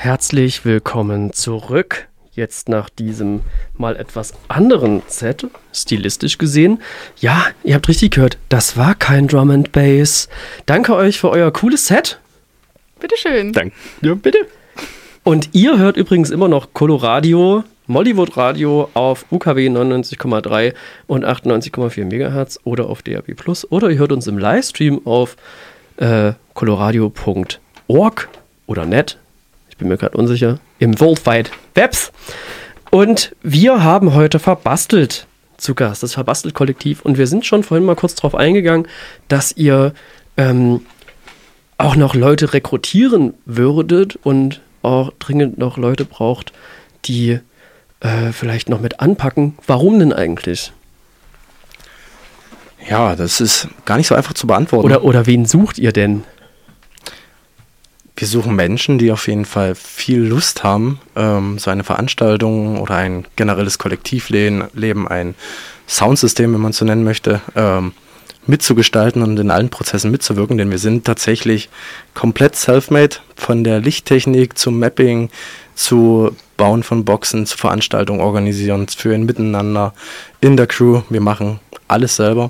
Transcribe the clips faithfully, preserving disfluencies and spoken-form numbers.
Herzlich willkommen zurück. Jetzt nach diesem mal etwas anderen Set, stilistisch gesehen. Ja, ihr habt richtig gehört, das war kein Drum and Bass. Danke euch für euer cooles Set. Bitteschön. Danke. Ja, bitte. Und ihr hört übrigens immer noch Coloradio, Mollywood Radio auf U K W neunundneunzig Komma drei und achtundneunzig Komma vier Megahertz oder auf D A B plus. Oder ihr hört uns im Livestream auf äh, coloradio punkt org oder net. Ich bin mir gerade unsicher. Im World Wide Webs. Und wir haben heute Verbastelt zu Gast, das Verbastelt-Kollektiv. Und wir sind schon vorhin mal kurz drauf eingegangen, dass ihr ähm, auch noch Leute rekrutieren würdet und auch dringend noch Leute braucht, die äh, vielleicht noch mit anpacken. Warum denn eigentlich? Ja, das ist gar nicht so einfach zu beantworten. Oder, oder wen sucht ihr denn? Wir suchen Menschen, die auf jeden Fall viel Lust haben, ähm, so eine Veranstaltung oder ein generelles Kollektivleben, ein Soundsystem, wenn man es so nennen möchte, ähm, mitzugestalten und in allen Prozessen mitzuwirken, denn wir sind tatsächlich komplett self-made, von der Lichttechnik zum Mapping, zu Bauen von Boxen, zu Veranstaltungen organisieren, für ein Miteinander in der Crew. Wir machen alles selber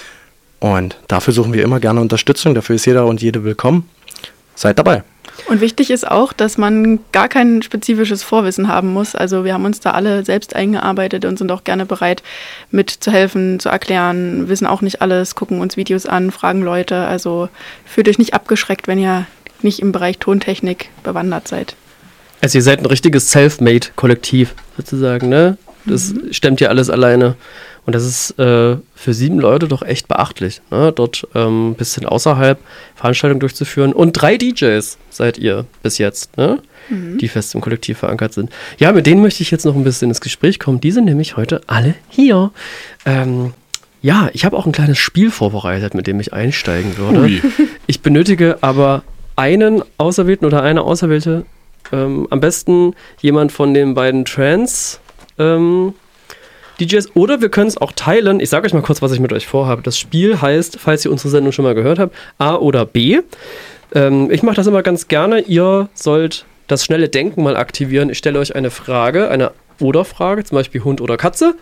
und dafür suchen wir immer gerne Unterstützung, dafür ist jeder und jede willkommen. Seid dabei. Und wichtig ist auch, dass man gar kein spezifisches Vorwissen haben muss. Also wir haben uns da alle selbst eingearbeitet und sind auch gerne bereit, mitzuhelfen, zu erklären, wissen auch nicht alles, gucken uns Videos an, fragen Leute. Also fühlt euch nicht abgeschreckt, wenn ihr nicht im Bereich Tontechnik bewandert seid. Also ihr seid ein richtiges Self-Made-Kollektiv sozusagen, ne? Das mhm. stemmt ihr alles alleine. Und das ist äh, für sieben Leute doch echt beachtlich, ne? Dort ähm, ein bisschen außerhalb Veranstaltungen durchzuführen. Und drei D Js seid ihr bis jetzt, ne? Mhm. Die fest im Kollektiv verankert sind. Ja, mit denen möchte ich jetzt noch ein bisschen ins Gespräch kommen. Die sind nämlich heute alle hier. Ähm, ja, ich habe auch ein kleines Spiel vorbereitet, mit dem ich einsteigen würde. Ui. Ich benötige aber einen Auserwählten oder eine Auserwählte. Ähm, am besten jemand von den beiden Trans- ähm, D Js, oder wir können es auch teilen. Ich sage euch mal kurz, was ich mit euch vorhabe. Das Spiel heißt, falls ihr unsere Sendung schon mal gehört habt, A oder B. Ähm, ich mache das immer ganz gerne. Ihr sollt das schnelle Denken mal aktivieren. Ich stelle euch eine Frage, eine Oder-Frage, zum Beispiel Hund oder Katze.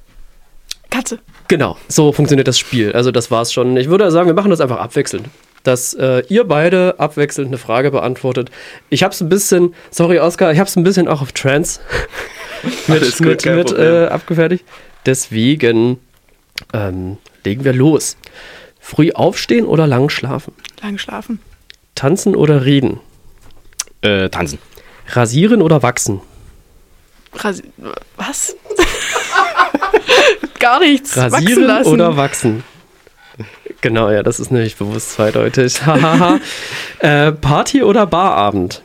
Katze. Genau, so funktioniert das Spiel. Also das war's schon. Ich würde sagen, wir machen das einfach abwechselnd. Dass äh, ihr beide abwechselnd eine Frage beantwortet. Ich hab's ein bisschen, sorry Oskar, ich hab's ein bisschen auch auf Trance mit, gut, mit, mit äh, abgefertigt. Deswegen ähm, legen wir los. Früh aufstehen oder lang schlafen? Lang schlafen. Tanzen oder reden? Äh, tanzen. Rasieren oder wachsen? Rasi- Was? Gar nichts. Rasieren wachsen lassen. oder wachsen? Genau, ja, das ist nämlich bewusst zweideutig. äh, Party oder Barabend?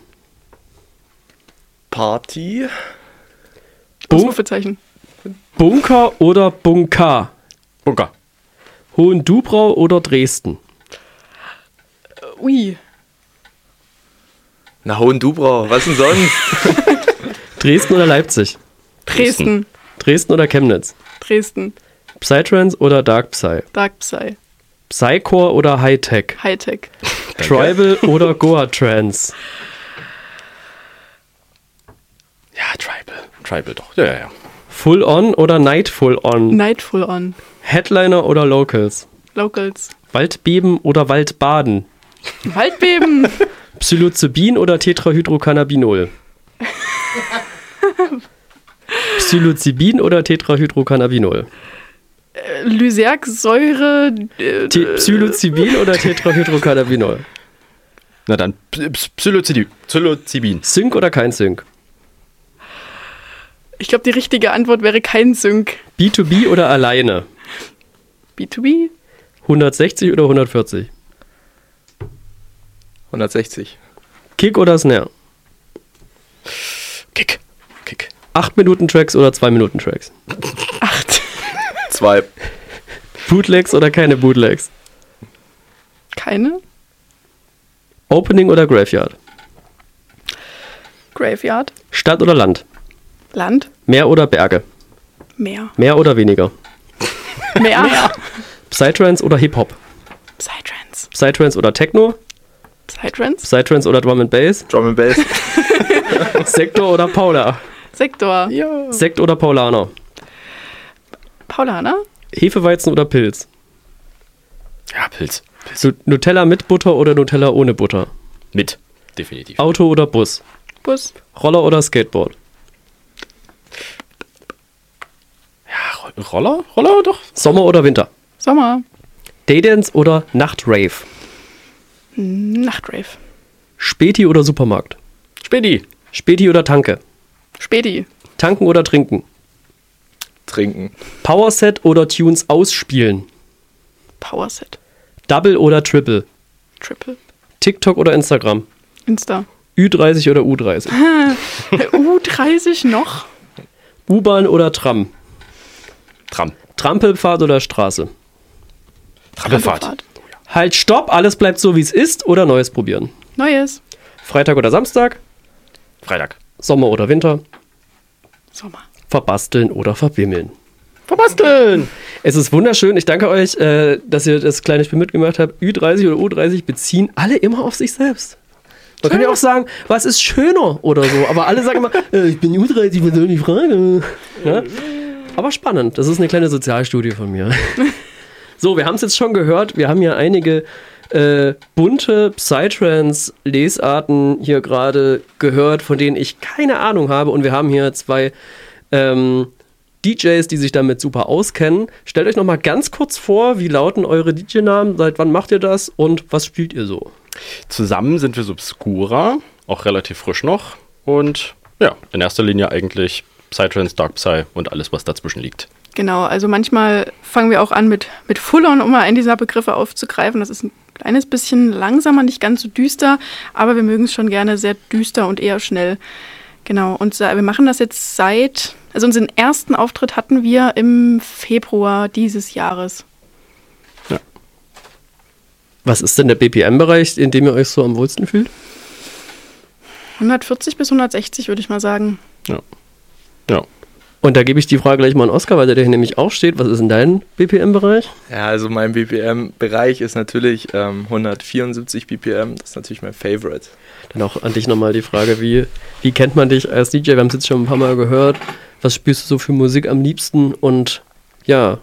Party. Ausrufezeichen. Bunker oder Bunker? Bunker. Hohendubrau oder Dresden? Ui. Na, Hohendubrau, was denn sonst? Dresden oder Leipzig? Dresden. Dresden oder Chemnitz? Dresden. Psytrance oder Dark Psy? Dark Psy. Psycore oder Hightech? Hightech. Tribal oder Goa Trance? Ja, Tribal. Tribal doch. Ja, ja, ja. Full On oder Night Full On? Night Full On. Headliner oder Locals? Locals. Waldbeben oder Waldbaden? Waldbeben. Psilocybin oder Tetrahydrocannabinol? Psilocybin oder Tetrahydrocannabinol? Äh, Lysergsäure. Äh, T- Psilocybin oder Tetrahydrocannabinol? Na dann, Psilocybin. Psilocybin. Sync oder kein Sync? Ich glaube, die richtige Antwort wäre kein Sync. B zwei B oder alleine? B zwei B? hundertsechzig oder hundertvierzig? hundertsechzig. Kick oder Snare? Kick. Kick. acht Minuten Tracks oder zwei Minuten Tracks? Acht. Zwei. Bootlegs oder keine Bootlegs? Keine. Opening oder Graveyard? Graveyard. Stadt oder Land? Land. Meer oder Berge? Meer. Mehr oder weniger? Meer. Meer. Psytrance oder Hip-Hop? Psytrance. Psytrance oder Techno? Psytrance. Psytrance oder Drum and Bass? Drum and Bass. Sektor oder Paula? Sektor. Ja. Sekt oder Paulaner? Paulaner? Hefeweizen oder Pilz? Ja, Pilz. Nu- Nutella mit Butter oder Nutella ohne Butter? Mit. Definitiv. Auto oder Bus? Bus. Roller oder Skateboard? Ja, Ro- Roller? Roller doch. Sommer oder Winter? Sommer. Daydance oder Nachtrave? Nachtrave. Späti oder Supermarkt? Späti. Späti oder Tanke? Späti. Tanken oder trinken? Trinken. Powerset oder Tunes ausspielen? Powerset. Double oder Triple? Triple. TikTok oder Instagram? Insta. Ü dreißig oder U dreißig? U dreißig noch? U-Bahn oder Tram? Tram. Trampelpfad oder Straße? Trampelfahrt. Trampelfahrt. Halt, stopp, alles bleibt so, wie es ist oder Neues probieren? Neues. Freitag oder Samstag? Freitag. Sommer oder Winter? Sommer. Verbasteln oder verbimmeln? Verbasteln. Es ist wunderschön. Ich danke euch, äh, dass ihr das kleine Spiel mitgemacht habt. Ü dreißig oder U dreißig beziehen alle immer auf sich selbst. Man könnte ja auch sagen, was ist schöner oder so. Aber alle sagen immer, äh, ich bin U dreißig, was soll die Frage? Ja? Aber spannend. Das ist eine kleine Sozialstudie von mir. So, wir haben es jetzt schon gehört. Wir haben hier einige äh, bunte Psytrance-Lesarten hier gerade gehört, von denen ich keine Ahnung habe. Und wir haben hier zwei ähm, D Js, die sich damit super auskennen. Stellt euch noch mal ganz kurz vor, wie lauten eure D J-Namen? Seit wann macht ihr das? Und was spielt ihr so? Zusammen sind wir Subscura, auch relativ frisch noch. Und ja, in erster Linie eigentlich Psytrance, Dark Psy und alles, was dazwischen liegt. Genau, also manchmal fangen wir auch an mit, mit Full-On, um mal einen dieser Begriffe aufzugreifen. Das ist ein kleines bisschen langsamer, nicht ganz so düster, aber wir mögen es schon gerne sehr düster und eher schnell. Genau, und wir machen das jetzt seit, also unseren ersten Auftritt hatten wir im Februar dieses Jahres. Ja. Was ist denn der B P M-Bereich, in dem ihr euch so am wohlsten fühlt? hundertvierzig bis hundertsechzig würde ich mal sagen. Ja. Ja. Und da gebe ich die Frage gleich mal an Oskar, weil der hier nämlich auch steht. Was ist in deinem B P M-Bereich? Ja, also mein B P M-Bereich ist natürlich ähm, hundertvierundsiebzig B P M. Das ist natürlich mein Favorite. Dann auch an dich nochmal die Frage, wie, wie kennt man dich als D J? Wir haben es jetzt schon ein paar Mal gehört. Was spielst du so für Musik am liebsten? Und ja,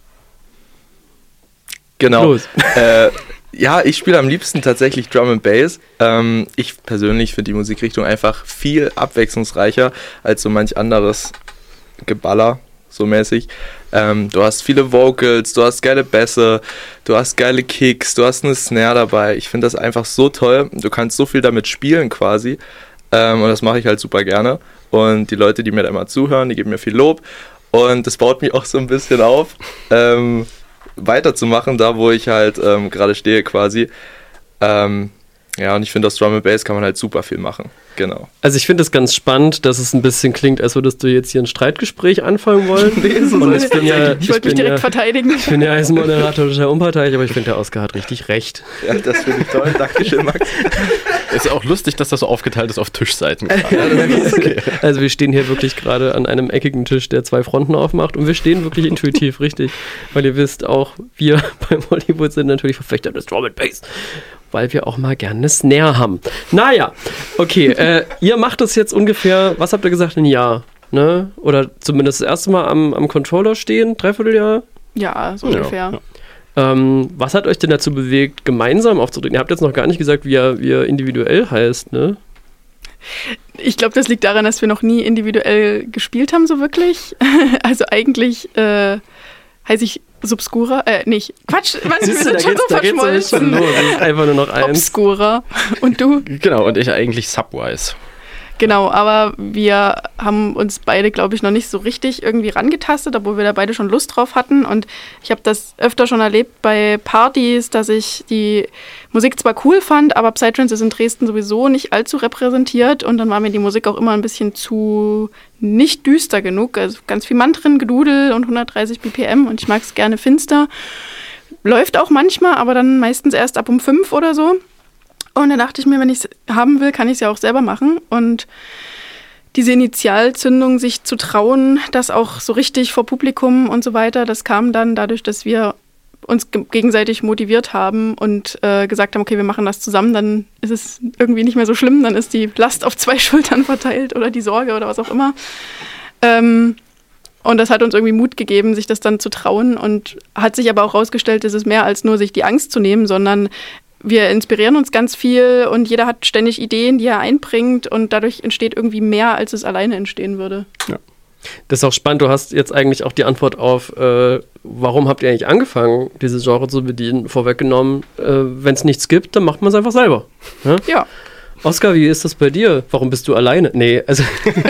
Genau. los. Äh, ja, ich spiele am liebsten tatsächlich Drum and Bass. Ähm, ich persönlich finde die Musikrichtung einfach viel abwechslungsreicher als so manch anderes Geballer, so mäßig. Ähm, du hast viele Vocals, du hast geile Bässe, du hast geile Kicks, du hast eine Snare dabei. Ich finde das einfach so toll. Du kannst so viel damit spielen quasi. Ähm, und das mache ich halt super gerne. Und die Leute, die mir da immer zuhören, die geben mir viel Lob. Und das baut mich auch so ein bisschen auf, ähm, weiterzumachen, da wo ich halt ähm, gerade stehe quasi. Ähm, ja, und ich finde, aus Drum and Bass kann man halt super viel machen. Genau. Also ich finde es ganz spannend, dass es ein bisschen klingt, als würdest du jetzt hier ein Streitgespräch anfangen wollen. Und ich bin ja, Ich wollte mich bin direkt ja, verteidigen. Ich bin ja als Moderator total unparteiisch, aber ich finde, der Oskar hat richtig recht. Ja, das finde ich toll. Dankeschön, Max. Ist ja auch lustig, dass das so aufgeteilt ist auf Tischseiten. Okay. Also wir stehen hier wirklich gerade an einem eckigen Tisch, der zwei Fronten aufmacht und wir stehen wirklich intuitiv richtig, weil ihr wisst, auch wir beim Hollywood sind natürlich Verfechter des Drum and Bass, weil wir auch mal gerne eine Snare haben. Naja, okay, äh, ihr macht das jetzt ungefähr, was habt ihr gesagt, ein Jahr, ne? Oder zumindest das erste Mal am, am Controller stehen, Dreivierteljahr? Ja, so Ja, ungefähr. ja. Ähm, was hat euch denn dazu bewegt, gemeinsam aufzutreten? Ihr habt jetzt noch gar nicht gesagt, wie ihr, wie ihr individuell heißt, ne? Ich glaube, das liegt daran, dass wir noch nie individuell gespielt haben, so wirklich. Also eigentlich äh, heiße ich Subscura, äh, nicht, Quatsch, Mann, wir Siehst du, sind da schon geht's, so da geht's doch nicht schon verschmolzen. los. Es ist einfach nur noch eins. Obscura. Und du? Genau, und ich eigentlich Subwise. Genau, aber wir haben uns beide, glaube ich, noch nicht so richtig irgendwie rangetastet, obwohl wir da beide schon Lust drauf hatten. Und ich habe das öfter schon erlebt bei Partys, dass ich die Musik zwar cool fand, aber Psytrance ist in Dresden sowieso nicht allzu repräsentiert. Und dann war mir die Musik auch immer ein bisschen zu nicht düster genug. Also ganz viel Mantren, Gedudel und hundertdreißig B P M und ich mag es gerne finster. Läuft auch manchmal, aber dann meistens erst ab um fünf oder so. Und dann dachte ich mir, wenn ich es haben will, kann ich es ja auch selber machen. Und diese Initialzündung, sich zu trauen, das auch so richtig vor Publikum und so weiter, das kam dann dadurch, dass wir uns ge- gegenseitig motiviert haben und äh, gesagt haben, okay, wir machen das zusammen, dann ist es irgendwie nicht mehr so schlimm, dann ist die Last auf zwei Schultern verteilt oder die Sorge oder was auch immer. Ähm, und das hat uns irgendwie Mut gegeben, sich das dann zu trauen und hat sich aber auch herausgestellt, es ist mehr als nur sich die Angst zu nehmen, sondern wir inspirieren uns ganz viel und jeder hat ständig Ideen, die er einbringt und dadurch entsteht irgendwie mehr, als es alleine entstehen würde. Ja. Das ist auch spannend, du hast jetzt eigentlich auch die Antwort auf, äh, warum habt ihr eigentlich angefangen, dieses Genre zu bedienen, vorweggenommen. Äh, Wenn es nichts gibt, dann macht man es einfach selber. Ja? Ja. Oskar, wie ist das bei dir? Warum bist du alleine? Nee, also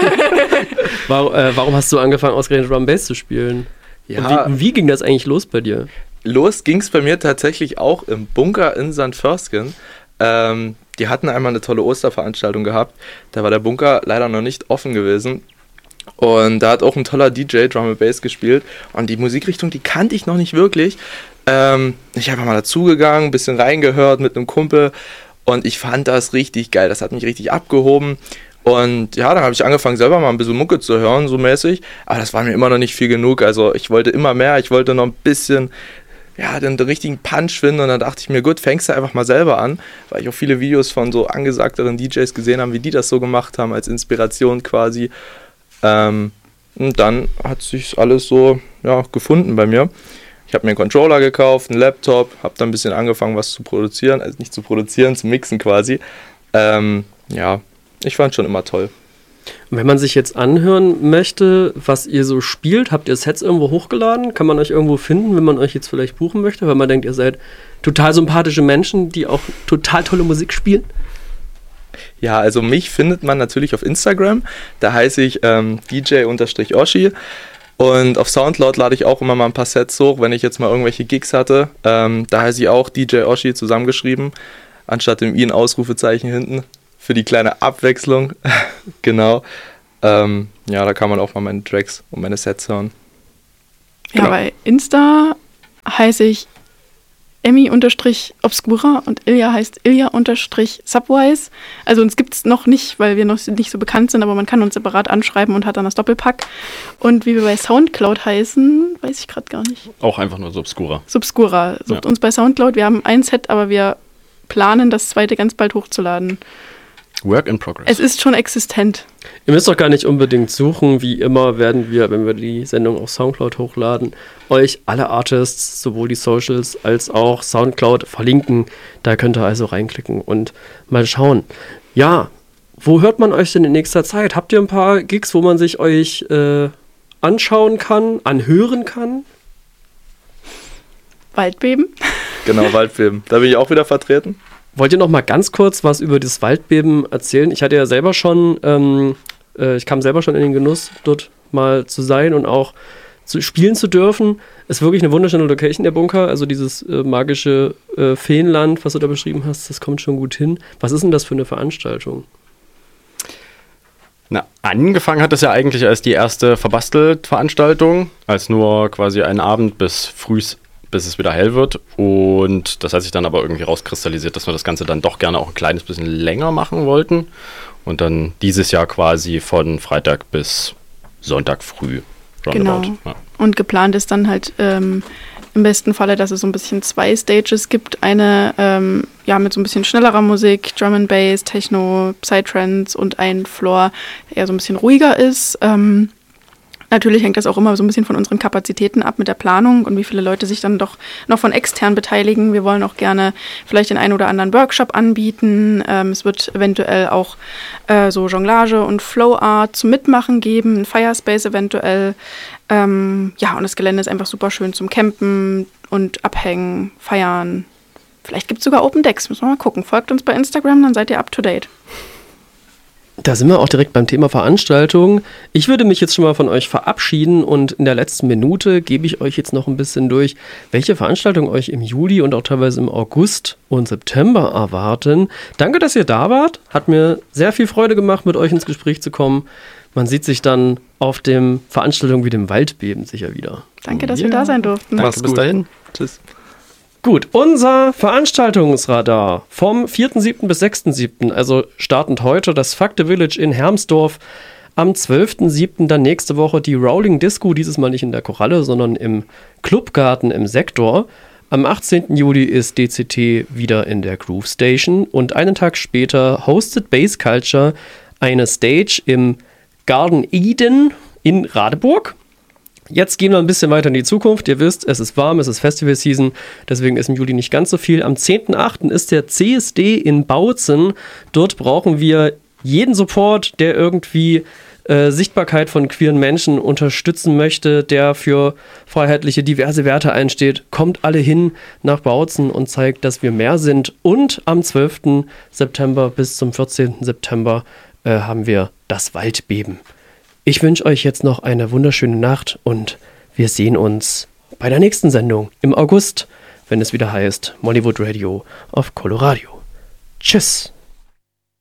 warum, äh, warum hast du angefangen, ausgerechnet Drum Bass zu spielen? Ja. Und wie, wie ging das eigentlich los bei dir? Los ging es bei mir tatsächlich auch im Bunker in Sankt Vörsken. Ähm, die hatten einmal eine tolle Osterveranstaltung gehabt. Da war der Bunker leider noch nicht offen gewesen. Und da hat auch ein toller D J Drum and Bass gespielt. Und die Musikrichtung, die kannte ich noch nicht wirklich. Ähm, ich habe mal dazugegangen, ein bisschen reingehört mit einem Kumpel. Und ich fand das richtig geil. Das hat mich richtig abgehoben. Und ja, dann habe ich angefangen, selber mal ein bisschen Mucke zu hören, so mäßig. Aber das war mir immer noch nicht viel genug. Also ich wollte immer mehr. Ich wollte noch ein bisschen, ja, den, den richtigen Punch finden. Und dann dachte ich mir, gut, fängst du einfach mal selber an. Weil ich auch viele Videos von so angesagteren D Js gesehen habe, wie die das so gemacht haben, als Inspiration quasi. Ähm, und dann hat sich alles so ja, gefunden bei mir. Ich habe mir einen Controller gekauft, einen Laptop, habe dann ein bisschen angefangen, was zu produzieren. Also nicht zu produzieren, zu mixen quasi. Ähm, ja, ich fand es schon immer toll. Und wenn man sich jetzt anhören möchte, was ihr so spielt, habt ihr Sets irgendwo hochgeladen? Kann man euch irgendwo finden, wenn man euch jetzt vielleicht buchen möchte? Weil man denkt, ihr seid total sympathische Menschen, die auch total tolle Musik spielen. Ja, also mich findet man natürlich auf Instagram. Da heiße ich ähm, D J-Oshi. Und auf Soundcloud lade ich auch immer mal ein paar Sets hoch, wenn ich jetzt mal irgendwelche Gigs hatte. Ähm, da heiße ich auch D J Oshi zusammengeschrieben, anstatt dem I ein Ausrufezeichen hinten. Für die kleine Abwechslung. Genau. Ähm, ja, da kann man auch mal meine Tracks und meine Sets hören. Ja, Genau. bei Insta heiße ich Emmy-Obscura und Ilja heißt Ilja-Subwise. Also uns gibt es noch nicht, weil wir noch nicht so bekannt sind, aber man kann uns separat anschreiben und hat dann das Doppelpack. Und wie wir bei Soundcloud heißen, weiß ich gerade gar nicht. Auch einfach nur Subscura. Subscura. Sucht Ja. uns bei Soundcloud. Wir haben ein Set, aber wir planen, das zweite ganz bald hochzuladen. Work in progress. Es ist schon existent. Ihr müsst doch gar nicht unbedingt suchen. Wie immer werden wir, wenn wir die Sendung auf Soundcloud hochladen, euch alle Artists, sowohl die Socials als auch Soundcloud verlinken. Da könnt ihr also reinklicken und mal schauen. Ja, wo hört man euch denn in nächster Zeit? Habt ihr ein paar Gigs, wo man sich euch äh, anschauen kann, anhören kann? Waldbeben. Genau, Waldbeben. Da bin ich auch wieder vertreten. Wollt ihr noch mal ganz kurz was über das Waldbeben erzählen? Ich hatte ja selber schon, ähm, äh, ich kam selber schon in den Genuss, dort mal zu sein und auch zu spielen zu dürfen. Ist wirklich eine wunderschöne Location, der Bunker. Also dieses äh, magische äh, Feenland, was du da beschrieben hast, das kommt schon gut hin. Was ist denn das für eine Veranstaltung? Na, angefangen hat es ja eigentlich als die erste Verbastelt-Veranstaltung, als nur quasi ein Abend bis frühs, bis es wieder hell wird. Und das hat sich dann aber irgendwie rauskristallisiert, dass wir das Ganze dann doch gerne auch ein kleines bisschen länger machen wollten. Und dann dieses Jahr quasi von Freitag bis Sonntag früh. Genau. Ja. Und geplant ist dann halt ähm, im besten Falle, dass es so ein bisschen zwei Stages gibt. Eine ähm, ja mit so ein bisschen schnellerer Musik, Drum and Bass, Techno, Psytrance und ein Floor, der eher so ein bisschen ruhiger ist. Ähm, Natürlich hängt das auch immer so ein bisschen von unseren Kapazitäten ab mit der Planung und wie viele Leute sich dann doch noch von extern beteiligen. Wir wollen auch gerne vielleicht den einen oder anderen Workshop anbieten. Ähm, es wird eventuell auch äh, so Jonglage und Flow Art zum Mitmachen geben, ein Firespace eventuell. Ähm, ja, und das Gelände ist einfach super schön zum Campen und Abhängen, Feiern. Vielleicht gibt es sogar Open Decks, müssen wir mal gucken. Folgt uns bei Instagram, dann seid ihr up to date. Da sind wir auch direkt beim Thema Veranstaltung. Ich würde mich jetzt schon mal von euch verabschieden und in der letzten Minute gebe ich euch jetzt noch ein bisschen durch, welche Veranstaltungen euch im Juli und auch teilweise im August und September erwarten. Danke, dass ihr da wart. Hat mir sehr viel Freude gemacht, mit euch ins Gespräch zu kommen. Man sieht sich dann auf dem Veranstaltung wie dem Waldbeben sicher wieder. Danke, dass Ja. wir da sein durften. Danke, Mach's bis gut. dahin. Tschüss. Gut, unser Veranstaltungsradar vom vierten siebten bis sechsten siebten, also startend heute das Fakte Village in Hermsdorf, am zwölften siebten dann nächste Woche die Rolling Disco, dieses Mal nicht in der Koralle, sondern im Clubgarten im Sektor. Am achtzehnten Juli ist D C T wieder in der Groove Station und einen Tag später hostet Bass Culture eine Stage im Garden Eden in Radeburg. Jetzt gehen wir ein bisschen weiter in die Zukunft. Ihr wisst, es ist warm, es ist Festival-Season, deswegen ist im Juli nicht ganz so viel. Am zehnten achten ist der C S D in Bautzen. Dort brauchen wir jeden Support, der irgendwie äh, Sichtbarkeit von queeren Menschen unterstützen möchte, der für freiheitliche, diverse Werte einsteht. Kommt alle hin nach Bautzen und zeigt, dass wir mehr sind. Und am zwölften September bis zum vierzehnten September äh, haben wir das Waldbeben. Ich wünsche euch jetzt noch eine wunderschöne Nacht und wir sehen uns bei der nächsten Sendung im August, wenn es wieder heißt Mollywood Radio auf Coloradio. Tschüss!